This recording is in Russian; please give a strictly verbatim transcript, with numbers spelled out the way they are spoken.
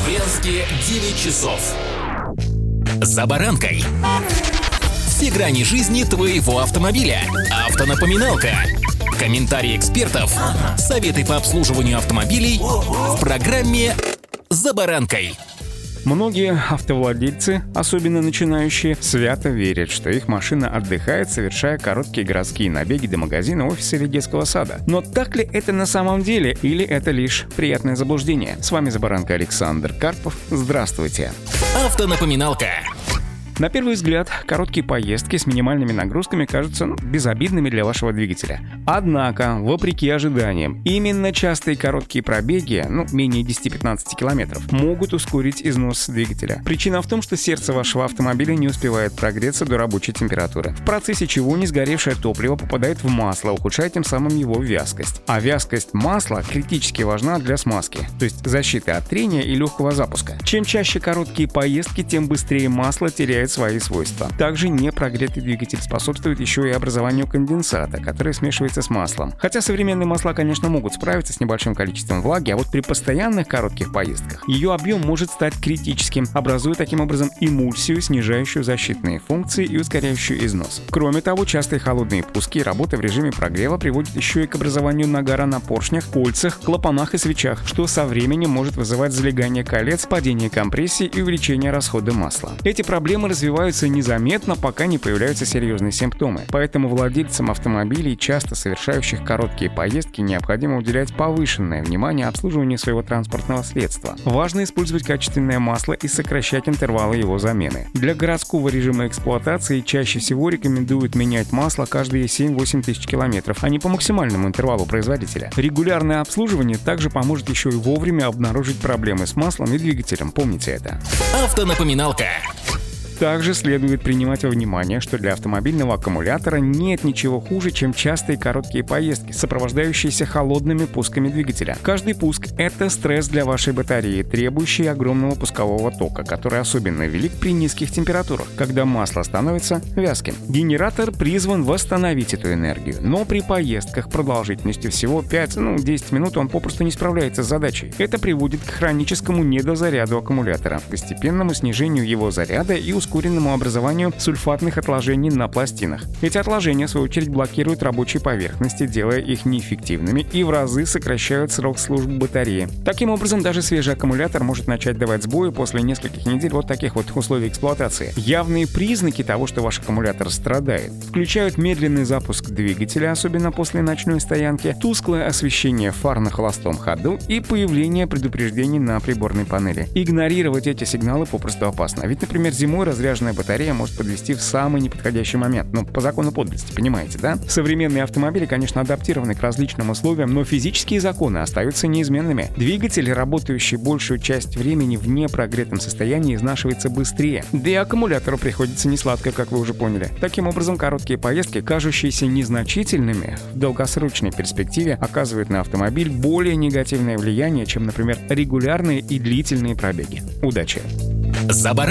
Брянске девять часов. За баранкой. Все грани жизни твоего автомобиля. Автонапоминалка. Комментарии экспертов. Советы по обслуживанию автомобилей в программе «За баранкой». Многие автовладельцы, особенно начинающие, свято верят, что их машина отдыхает, совершая короткие городские набеги до магазина, офиса или детского сада. Но так ли это на самом деле, или это лишь приятное заблуждение? С вами «За баранкой» Александр Карпов. Здравствуйте. Автонапоминалка. На первый взгляд, короткие поездки с минимальными нагрузками кажутся ну, безобидными для вашего двигателя. Однако, вопреки ожиданиям, именно частые короткие пробеги, ну, менее десять-пятнадцать километров, могут ускорить износ двигателя. Причина в том, что сердце вашего автомобиля не успевает прогреться до рабочей температуры, в процессе чего несгоревшее топливо попадает в масло, ухудшая тем самым его вязкость. А вязкость масла критически важна для смазки, то есть защиты от трения и легкого запуска. Чем чаще короткие поездки, тем быстрее масло теряет свои свойства. Также непрогретый двигатель способствует еще и образованию конденсата, который смешивается с маслом. Хотя современные масла, конечно, могут справиться с небольшим количеством влаги, а вот при постоянных коротких поездках ее объем может стать критическим, образуя таким образом эмульсию, снижающую защитные функции и ускоряющую износ. Кроме того, частые холодные пуски и работа в режиме прогрева приводят еще и к образованию нагара на поршнях, кольцах, клапанах и свечах, что со временем может вызывать залегание колец, падение компрессии и увеличение расхода масла. Эти проблемы развиваются незаметно, пока не появляются серьезные симптомы. Поэтому владельцам автомобилей, часто совершающих короткие поездки, необходимо уделять повышенное внимание обслуживанию своего транспортного средства. Важно использовать качественное масло и сокращать интервалы его замены. Для городского режима эксплуатации чаще всего рекомендуют менять масло каждые семь-восемь тысяч километров, а не по максимальному интервалу производителя. Регулярное обслуживание также поможет еще и вовремя обнаружить проблемы с маслом и двигателем. Помните это. Автонапоминалка. Также следует принимать во внимание, что для автомобильного аккумулятора нет ничего хуже, чем частые короткие поездки, сопровождающиеся холодными пусками двигателя. Каждый пуск — это стресс для вашей батареи, требующий огромного пускового тока, который особенно велик при низких температурах, когда масло становится вязким. Генератор призван восстановить эту энергию, но при поездках продолжительностью всего пять-десять минут он попросту не справляется с задачей. Это приводит к хроническому недозаряду аккумулятора, постепенному снижению его заряда и ускорению ускоренному образованию сульфатных отложений на пластинах. Эти отложения, в свою очередь, блокируют рабочие поверхности, делая их неэффективными и в разы сокращают срок службы батареи. Таким образом, даже свежий аккумулятор может начать давать сбои после нескольких недель вот таких вот условий эксплуатации. Явные признаки того, что ваш аккумулятор страдает, включают медленный запуск двигателя, особенно после ночной стоянки, тусклое освещение фар на холостом ходу и появление предупреждений на приборной панели. Игнорировать эти сигналы попросту опасно. Ведь, например, зимой разряженная батарея может подвести в самый неподходящий момент. Ну, по закону подлости, понимаете, да? Современные автомобили, конечно, адаптированы к различным условиям, но физические законы остаются неизменными. Двигатель, работающий большую часть времени в непрогретом состоянии, изнашивается быстрее. Да и аккумулятору приходится несладко, как вы уже поняли. Таким образом, короткие поездки, кажущиеся незначительными, в долгосрочной перспективе оказывают на автомобиль более негативное влияние, чем, например, регулярные и длительные пробеги. Удачи! За баранкой.